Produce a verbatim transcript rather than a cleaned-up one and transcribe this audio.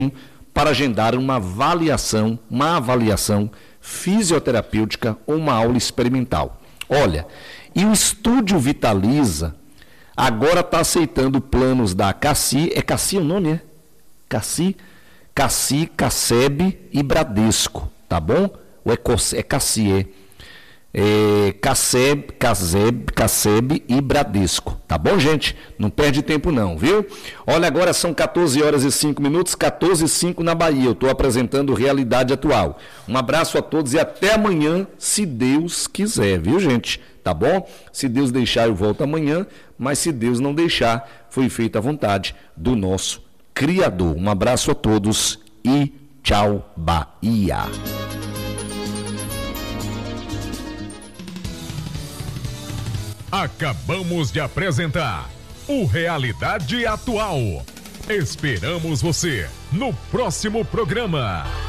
para agendar uma avaliação, uma avaliação fisioterapêutica ou uma aula experimental. Olha, e o Estúdio Vitaliza agora está aceitando planos da Cassi, é Cassi o nome, é? Cassi, Cassi, Casseb e Bradesco, tá bom? Ou é, é Cassi, é? É, Casseb, Casseb, Casseb e Bradesco, tá bom, gente? Não perde tempo não, viu? Olha, agora são quatorze horas e cinco minutos, quatorze e cinco na Bahia. Eu estou apresentando Realidade Atual. Um abraço a todos e até amanhã, se Deus quiser, viu, gente? Tá bom? Se Deus deixar, eu volto amanhã, mas se Deus não deixar, foi feita a vontade do nosso Criador. Um abraço a todos e tchau, Bahia! Acabamos de apresentar o Realidade Atual. Esperamos você no próximo programa.